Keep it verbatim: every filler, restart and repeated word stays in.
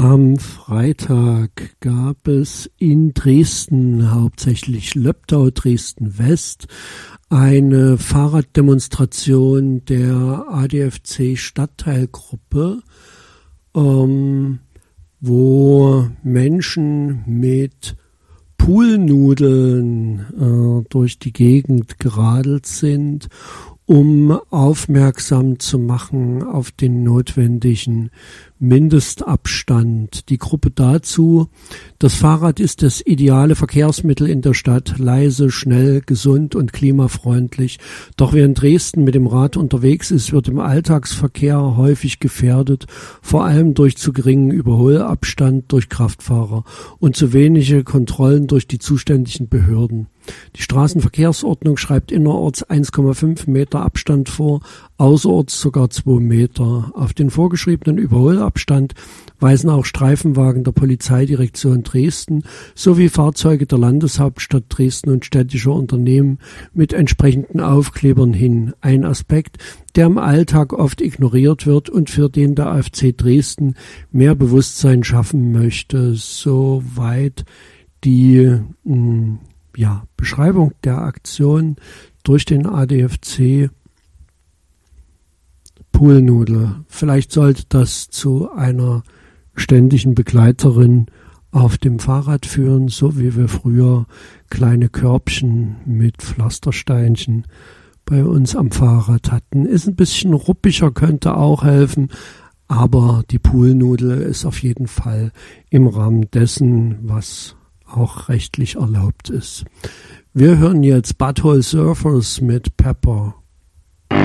Am Freitag gab es in Dresden, hauptsächlich Löbtau, Dresden-West, eine Fahrraddemonstration der A D F C-Stadtteilgruppe, ähm, wo Menschen mit Poolnudeln äh, durch die Gegend geradelt sind, um aufmerksam zu machen auf den notwendigen Mindestabstand. Die Gruppe dazu: Das Fahrrad ist das ideale Verkehrsmittel in der Stadt, leise, schnell, gesund und klimafreundlich. Doch wer in Dresden mit dem Rad unterwegs ist, wird im Alltagsverkehr häufig gefährdet, vor allem durch zu geringen Überholabstand durch Kraftfahrer und zu wenige Kontrollen durch die zuständigen Behörden. Die Straßenverkehrsordnung schreibt innerorts eins Komma fünf Meter Abstand vor, außerorts sogar zwei Meter. Auf den vorgeschriebenen Überholabstand weisen auch Streifenwagen der Polizeidirektion Dresden sowie Fahrzeuge der Landeshauptstadt Dresden und städtischer Unternehmen mit entsprechenden Aufklebern hin. Ein Aspekt, der im Alltag oft ignoriert wird und für den der A F C Dresden mehr Bewusstsein schaffen möchte. Soweit die mh, ja, Beschreibung der Aktion durch den A D F C. Poolnudel. Vielleicht sollte das zu einer ständigen Begleiterin auf dem Fahrrad führen, so wie wir früher kleine Körbchen mit Pflastersteinchen bei uns am Fahrrad hatten. Ist ein bisschen ruppiger, könnte auch helfen, aber die Poolnudel ist auf jeden Fall im Rahmen dessen, was auch rechtlich erlaubt ist. Wir hören jetzt Butthole Surfers mit Pepper.